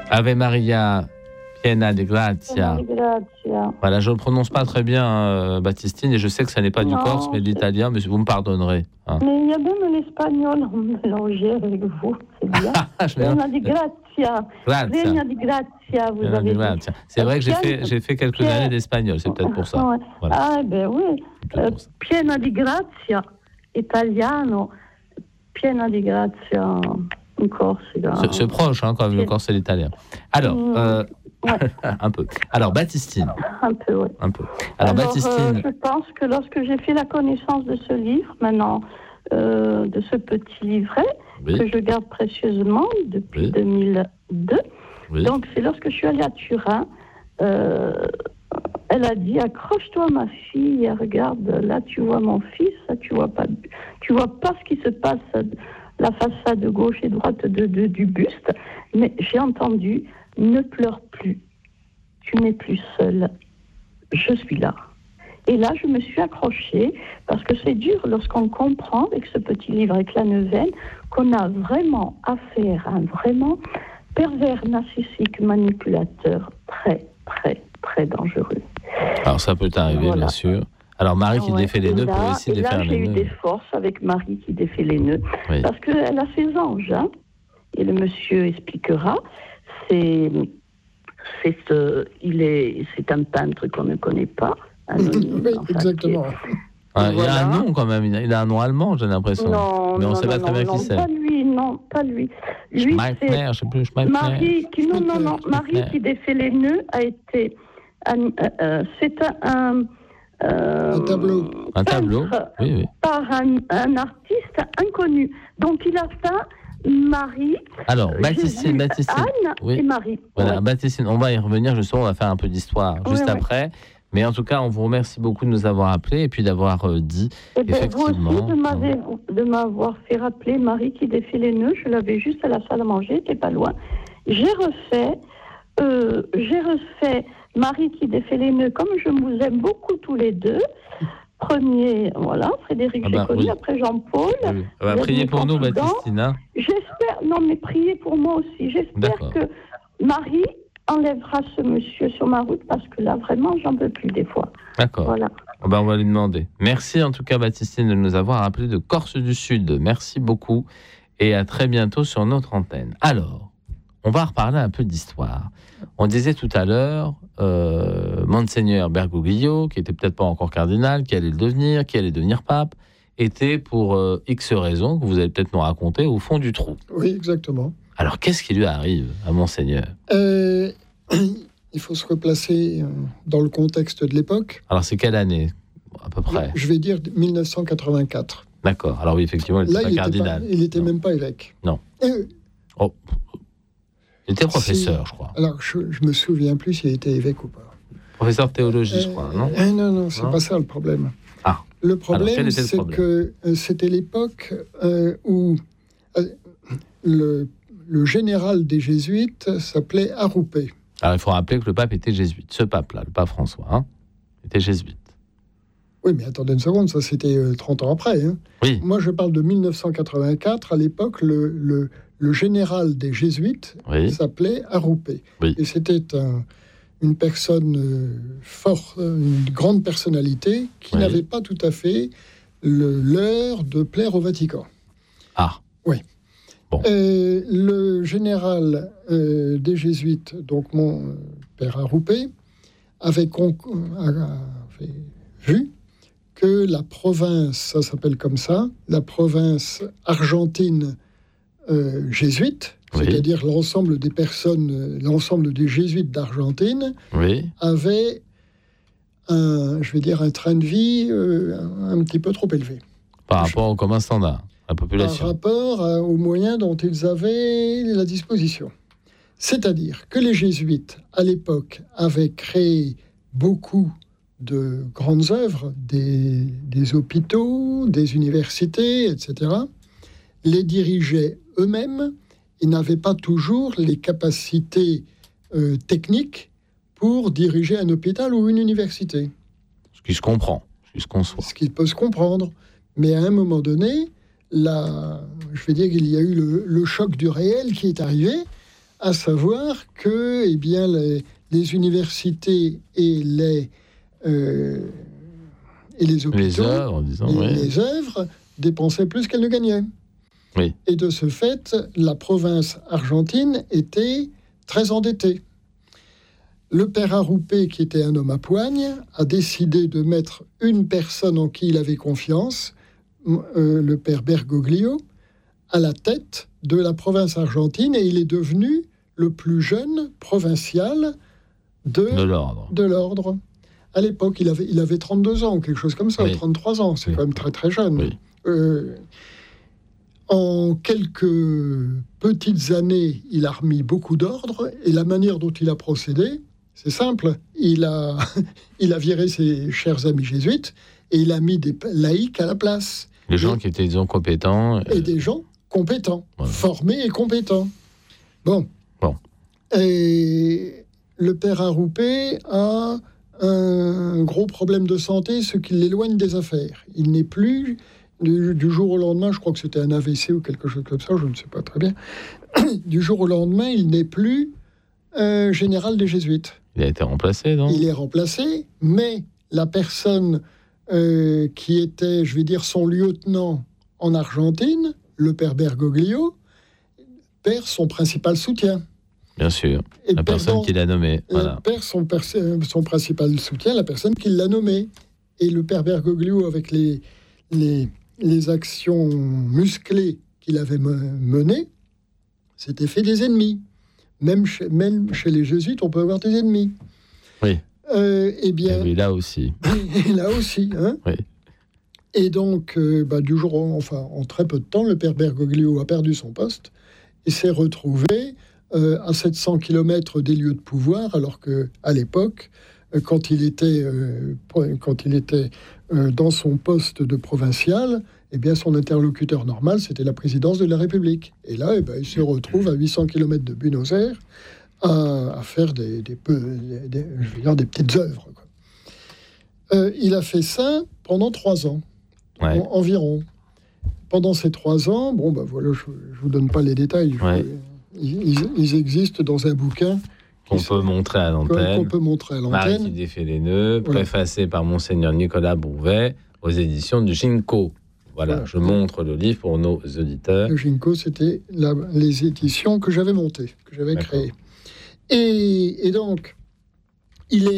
Ave Maria, piena di grazia. Voilà, je ne le prononce pas très bien, Baptistine, et je sais que ça n'est pas du corse, mais de l'italien, mais vous me pardonnerez. Hein. Mais il y a même l'espagnol mélangé avec vous, c'est bien. Piena di grazia. Piena di grazia, vous avez dit. C'est vrai que j'ai fait quelques années d'espagnol, c'est peut-être pour ça. Ouais. Voilà. Ah, ben oui. Piena di grazia, italiano. Piena di grazia, en corse. C'est proche, hein, quand même, le corse et l'italien. Alors, ouais. un peu. Alors, Baptistine. Un peu, oui. Un peu. Alors, Baptistine. Je pense que lorsque j'ai fait la connaissance de ce livre, maintenant, de ce petit livret, que je garde précieusement depuis 2002, donc c'est lorsque je suis allée à Turin, elle a dit, accroche-toi ma fille, regarde, là tu vois mon fils, là, tu vois pas ce qui se passe, la façade gauche et droite du buste, mais j'ai entendu, ne pleure plus, tu n'es plus seule, je suis là. Et là, je me suis accrochée, parce que c'est dur lorsqu'on comprend, avec ce petit livre, avec la neuvaine, qu'on a vraiment affaire à un vraiment pervers narcissique manipulateur très, très, très dangereux. Alors, ça peut arriver, bien sûr. Alors, Marie qui défait les nœuds peut aussi défaire les nœuds. J'ai eu des forces avec Marie qui défait les nœuds, parce qu'elle a ses anges, hein, et le monsieur expliquera, c'est un peintre qu'on ne connaît pas. Oui, exactement. Il a un nom quand même, il a un nom allemand, j'ai l'impression. Mais on ne sait pas très bien qui c'est. Pas lui. Schmeitner, je sais plus, Schmeitner. Marie qui défait les nœuds a été... c'est un tableau. Un tableau, oui. Par un artiste inconnu. Donc il a peint Marie, alors, Baptistine, Anne et Marie. Voilà, Baptistine, on va y revenir, justement, on va faire un peu d'histoire juste après. Mais en tout cas, on vous remercie beaucoup de nous avoir appelés et puis d'avoir dit, effectivement... Vous aussi de m'avoir fait rappeler Marie qui défait les nœuds. Je l'avais juste à la salle à manger, c'était pas loin. J'ai refait Marie qui défait les nœuds, comme je vous aime beaucoup tous les deux. Premier, voilà, Frédéric, j'ai connu, après Jean-Paul. Oui. Priez pour nous, Baptistine. Hein. J'espère, mais priez pour moi aussi. J'espère que Marie enlèvera ce monsieur sur ma route, parce que là, vraiment, j'en peux plus des fois. D'accord. Voilà. On va lui demander. Merci en tout cas, Baptistine, de nous avoir appelés de Corse du Sud. Merci beaucoup et à très bientôt sur notre antenne. Alors, on va reparler un peu d'histoire. On disait tout à l'heure, Monseigneur Bergoglio, qui était peut-être pas encore cardinal, qui allait le devenir, qui allait devenir pape, était pour X raisons, que vous allez peut-être nous raconter, au fond du trou. Oui, exactement. Alors, qu'est-ce qui lui arrive à Monseigneur ? Il faut se replacer dans le contexte de l'époque. Alors, c'est quelle année, à peu près ? Je vais dire 1984. D'accord. Alors oui, effectivement, il n'était pas cardinal. Il n'était même pas évêque. Non. Il était professeur, je crois. Alors, je me souviens plus s'il était évêque ou pas. Professeur de théologie, je crois, non ? Non, c'est pas ça le problème. Ah. Le problème, c'est que c'était l'époque où le général des Jésuites s'appelait Arrupé. Alors, il faut rappeler que le pape était jésuite. Ce pape-là, le pape François, était jésuite. Oui, mais attendez une seconde, ça c'était 30 ans après. Hein. Oui. Moi, je parle de 1984. À l'époque, le général des Jésuites s'appelait Arrupé. Oui. Et c'était une personne forte, une grande personnalité qui n'avait pas tout à fait l'heure de plaire au Vatican. Ah. Oui. Bon. Le général des Jésuites, donc mon père Arrupé, avait vu que la province, ça s'appelle comme ça, la province argentine jésuite, c'est-à-dire l'ensemble des personnes, l'ensemble des jésuites d'Argentine, avait un train de vie un petit peu trop élevé. Par rapport au commun standard, la population. Par rapport aux moyens dont ils avaient la disposition. C'est-à-dire que les jésuites, à l'époque, avaient créé beaucoup de grandes œuvres, des hôpitaux, des universités, etc., les dirigeaient eux-mêmes. Ils n'avaient pas toujours les capacités techniques pour diriger un hôpital ou une université. Ce qui se comprend, ce qui se conçoit. Ce qui peut se comprendre. Mais à un moment donné, je vais dire qu'il y a eu le choc du réel qui est arrivé, à savoir que eh bien, les universités et les hôpitaux, les œuvres, disons, les œuvres dépensaient plus qu'elles ne gagnaient. Oui. Et de ce fait, la province argentine était très endettée. Le père Arrupé, qui était un homme à poigne, a décidé de mettre une personne en qui il avait confiance, le père Bergoglio, à la tête de la province argentine, et il est devenu le plus jeune provincial de l'ordre. À l'époque, il avait 32 ans, ou quelque chose comme ça, 33 ans, c'est quand même très très jeune. Oui. En quelques petites années, il a remis beaucoup d'ordre, et la manière dont il a procédé, c'est simple. Il a viré ses chers amis jésuites, et il a mis des laïcs à la place. Les gens qui étaient, disons, compétents. Et des gens compétents, formés et compétents. Bon. Et le père Arrupé a un gros problème de santé, ce qui l'éloigne des affaires. Il n'est plus, du jour au lendemain, je crois que c'était un AVC ou quelque chose comme ça, je ne sais pas très bien, du jour au lendemain, il n'est plus général des Jésuites. Il a été remplacé, non ? Il est remplacé, mais la personne qui était, je vais dire, son lieutenant en Argentine, le père Bergoglio, perd son principal soutien. Bien sûr, et la personne qui l'a nommé. Voilà. Perd son principal soutien, la personne qui l'a nommé. Et le père Bergoglio, avec les actions musclées qu'il avait menées, s'était fait des ennemis. Même chez les jésuites, on peut avoir des ennemis. Oui. Eh bien, et là aussi. Et là aussi, hein. Oui. Et donc, en très peu de temps, le père Bergoglio a perdu son poste et s'est retrouvé à 700 km des lieux de pouvoir, alors qu'à l'époque, quand il était dans son poste de provincial, eh bien, son interlocuteur normal, c'était la présidence de la République. Et là, il se retrouve à 800 km de Buenos Aires à faire des petites œuvres, quoi. Il a fait ça pendant 3 ans, environ. Pendant ces 3 ans, voilà, je ne vous donne pas les détails. Ils existent dans un bouquin qu'on peut montrer à l'antenne. Marie qui défait les nœuds, préfacé par Monseigneur Nicolas Bouvet, aux éditions du Ginko. Voilà, je montre le livre pour nos auditeurs. Le Ginko, c'était les éditions que j'avais montées, que j'avais créées. Et donc, il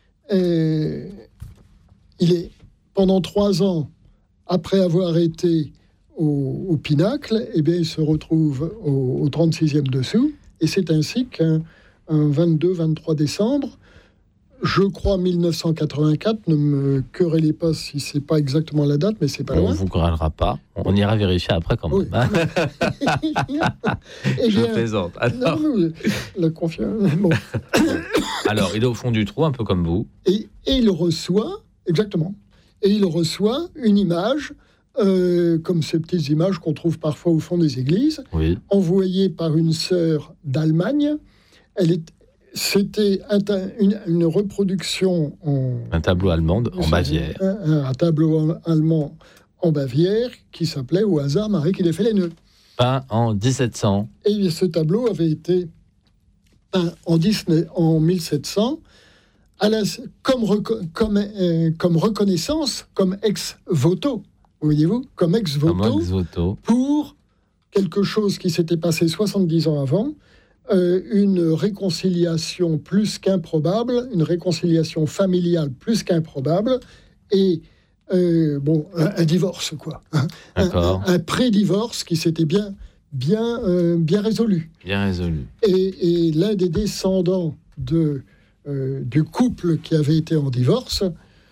est pendant 3 ans, après avoir été au Pinacle, eh bien, il se retrouve au 36e dessous, et c'est ainsi qu'un 22-23 décembre, je crois 1984, ne me querellez pas si c'est pas exactement la date, mais c'est pas loin. On vous querellera pas, on ira vérifier après quand même. Oui. Je plaisante. Alors... la confiance. Bon. Alors, il est au fond du trou, un peu comme vous. Et il reçoit, exactement, une image, comme ces petites images qu'on trouve parfois au fond des églises, envoyée par une sœur d'Allemagne. C'était une reproduction un tableau allemand en Bavière. Un tableau allemand en Bavière qui s'appelait au hasard Marie qui défait les nœuds. Peint en 1700. Et ce tableau avait été peint en 1700 comme reconnaissance, comme ex voto, voyez-vous, comme ex voto pour quelque chose qui s'était passé 70 ans avant. Une réconciliation plus qu'improbable, une réconciliation familiale plus qu'improbable, et un divorce, quoi. Un pré-divorce qui s'était bien résolu. Bien résolu. Et l'un des descendants du couple qui avait été en divorce,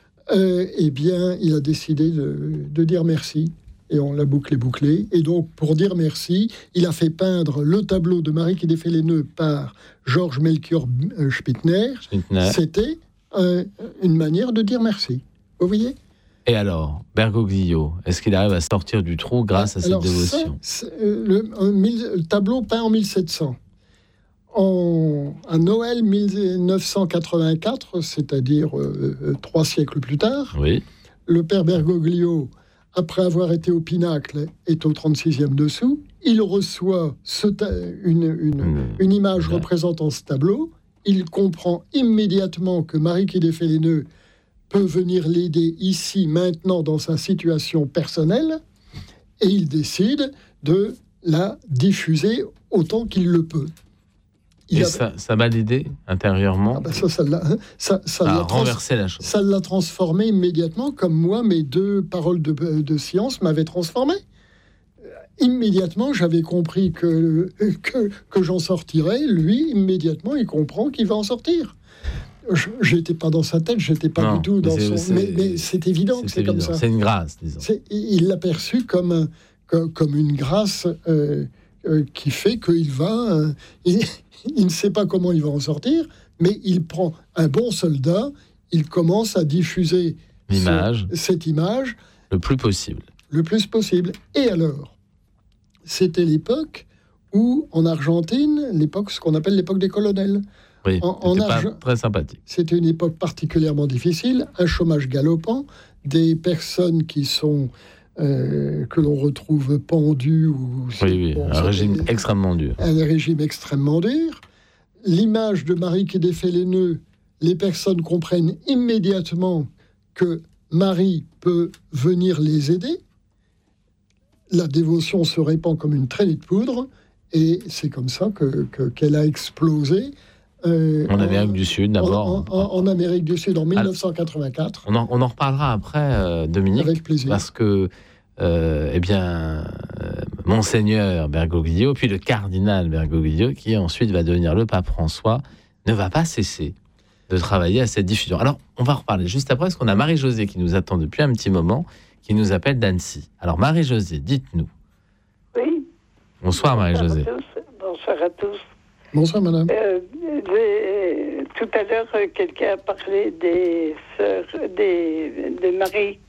il a décidé de dire merci. Et on l'a bouclé. Et donc, pour dire merci, il a fait peindre le tableau de Marie qui défait les nœuds par Georges Melchior Spittner. C'était une manière de dire merci. Vous voyez ? Et alors, Bergoglio, est-ce qu'il arrive à sortir du trou grâce à cette dévotion ? Le tableau peint en 1700. À Noël 1984, c'est-à-dire 3 siècles plus tard, le père Bergoglio, après avoir été au Pinacle, est au 36e dessous. il reçoit une image représentant ce tableau, il comprend immédiatement que Marie qui défait les nœuds peut venir l'aider ici, maintenant, dans sa situation personnelle, et il décide de la diffuser autant qu'il le peut. Ça m'a aidé intérieurement. Ça l'a renversé la chose. Ça l'a transformé immédiatement, comme moi, mes 2 paroles de science m'avaient transformé. Immédiatement, j'avais compris que j'en sortirais. Lui, immédiatement, il comprend qu'il va en sortir. J'étais pas dans sa tête, j'étais pas du tout dans son... Mais c'est évident que c'est comme ça. C'est une grâce, disons. Il l'a perçu comme une grâce qui fait qu'il va... il ne sait pas comment il va en sortir, mais il prend un bon soldat, il commence à diffuser cette image... Le plus possible. Le plus possible. Et alors, c'était l'époque où, en Argentine, ce qu'on appelle l'époque des colonels. Oui, c'était pas très sympathique. C'était une époque particulièrement difficile, un chômage galopant, des personnes qui sont... que l'on retrouve pendues. Un régime extrêmement dur. Un régime extrêmement dur. L'image de Marie qui défait les nœuds, les personnes comprennent immédiatement que Marie peut venir les aider. La dévotion se répand comme une traînée de poudre, et c'est comme ça qu'elle a explosé. En Amérique du Sud, d'abord. En Amérique du Sud, en 1984. On en reparlera après, Dominique. Avec plaisir. Parce que, Monseigneur Bergoglio, puis le cardinal Bergoglio, qui ensuite va devenir le pape François, ne va pas cesser de travailler à cette diffusion. Alors, on va en reparler juste après, parce qu'on a Marie-Josée qui nous attend depuis un petit moment, qui nous appelle d'Annecy. Alors, Marie-Josée, dites-nous. Oui. Bonsoir, Marie-Josée. Bonsoir à tous. Bonsoir, madame. Tout à l'heure, quelqu'un a parlé des sœurs, des maris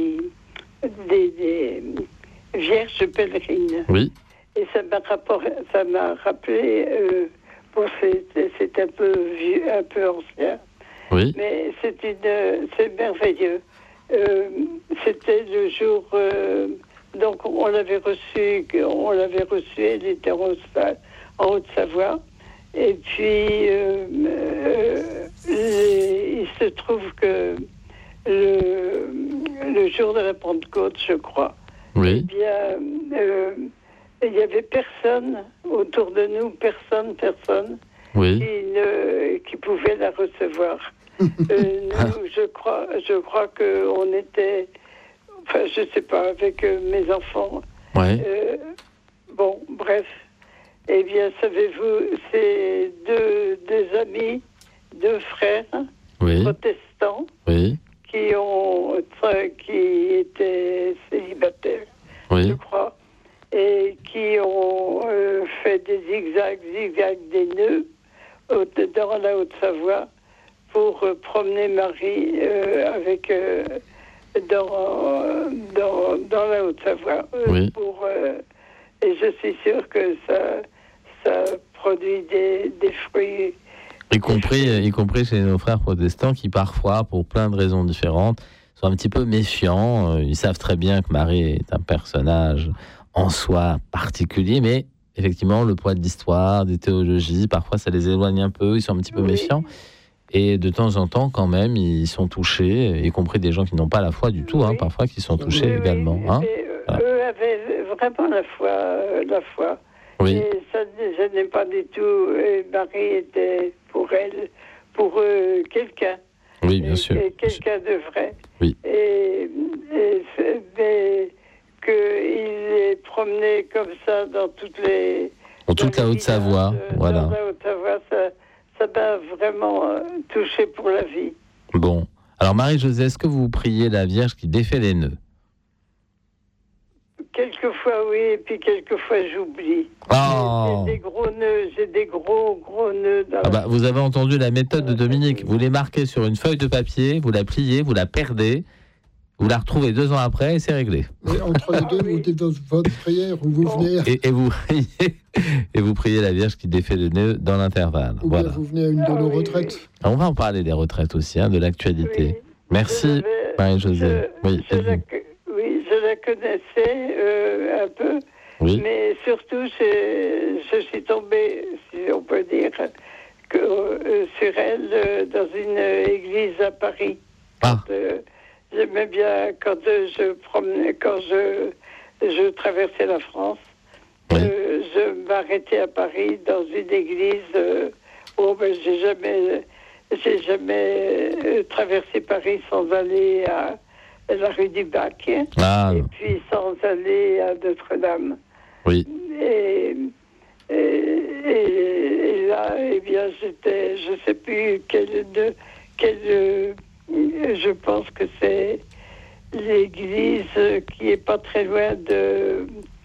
des vierges pèlerines. Oui. Et ça m'a rappelé, c'est un peu vieux, un peu ancien. Oui. Mais c'est merveilleux. C'était le jour, donc on l'avait reçu, elle était en Haute-Savoie. Et puis, il se trouve que le jour de la Pentecôte, je crois, oui. Eh bien, il n'y avait personne autour de nous, personne, oui. qui pouvait la recevoir. Nous, je crois qu'on était, enfin, je sais pas, avec mes enfants. Ouais. Bon, bref. Eh bien, savez-vous, c'est deux amis, 2 frères protestants, oui. qui étaient célibataires, je crois, et qui ont fait des zigzags des nœuds dans la Haute-Savoie pour promener Marie dans la Haute-Savoie. Oui. Et je suis sûre que ça produit des fruits. Y compris chez nos frères protestants qui parfois, pour plein de raisons différentes, sont un petit peu méfiants. Ils savent très bien que Marie est un personnage en soi particulier, mais effectivement, le poids de l'histoire, des théologies, parfois ça les éloigne un peu, ils sont un petit peu méfiants. Et de temps en temps, quand même, ils sont touchés, y compris des gens qui n'ont pas la foi du tout, parfois qui sont touchés également. Eux avaient vraiment la foi. Oui. Et ça ne n'est pas du tout. Et Marie était pour eux, quelqu'un. Oui, bien sûr. Quelqu'un de vrai. Oui. Mais qu'il est promené comme ça dans toute la Haute-Savoie, voilà. Dans la Haute-Savoie, ça m'a vraiment touché pour la vie. Bon. Alors, Marie-Josée, est-ce que vous priez la Vierge qui défait les nœuds ? Quelquefois, oui, et puis quelquefois, j'oublie. Oh. J'ai des gros nœuds, j'ai des gros nœuds. Vous avez entendu la méthode de Dominique. Vous les marquez sur une feuille de papier, vous la pliez, vous la perdez, vous la retrouvez 2 ans après et c'est réglé. Et entre les deux, vous dites dans votre prière où vous venez... Et vous priez la Vierge qui défait les nœuds dans l'intervalle. Ou bien vous venez à une de nos retraites. On va en parler des retraites aussi, de l'actualité. Oui. Merci, Marie-Josée. Je la connaissais un peu, Oui. Mais surtout, je suis tombée, si on peut dire, sur elle dans une église à Paris. J'aimais bien quand je traversais la France. Oui. Je m'arrêtais à Paris dans une église. J'ai jamais traversé Paris sans aller à la rue du Bac, et puis sans aller à Notre-Dame. Oui. Et là, eh bien, je sais plus je pense que c'est l'église qui est pas très loin de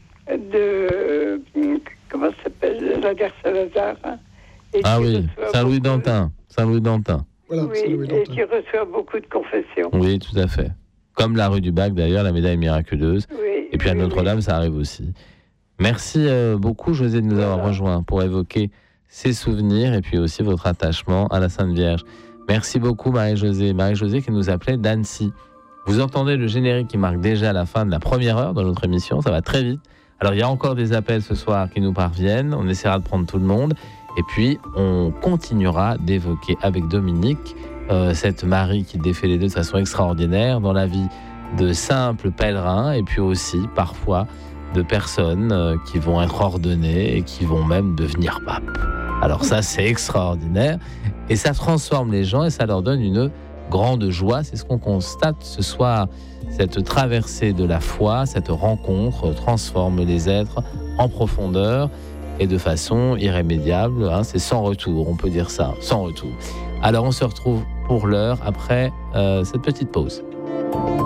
comment ça s'appelle, la gare Saint-Lazare. Saint-Louis-d'Antin. Voilà, oui, et qui reçoit beaucoup de confessions. Oui, tout à fait. Comme la rue du Bac, d'ailleurs, la médaille miraculeuse. Oui, et puis à Notre-Dame, ça arrive aussi. Merci beaucoup, José, de nous avoir rejoints pour évoquer ces souvenirs et puis aussi votre attachement à la Sainte Vierge. Merci beaucoup, Marie-Josée. Marie-Josée qui nous appelait d'Annecy. Vous entendez le générique qui marque déjà la fin de la première heure de notre émission. Ça va très vite. Alors, il y a encore des appels ce soir qui nous parviennent. On essaiera de prendre tout le monde. Et puis, on continuera d'évoquer avec Dominique cette Marie qui défait les deux de façon extraordinaire dans la vie de simples pèlerins et puis aussi, parfois, de personnes qui vont être ordonnées et qui vont même devenir papes. Alors ça, c'est extraordinaire. Et ça transforme les gens et ça leur donne une grande joie. C'est ce qu'on constate ce soir. Cette traversée de la foi, cette rencontre transforme les êtres en profondeur et de façon irrémédiable. C'est sans retour, on peut dire ça, sans retour. Alors on se retrouve pour l'heure après cette petite pause.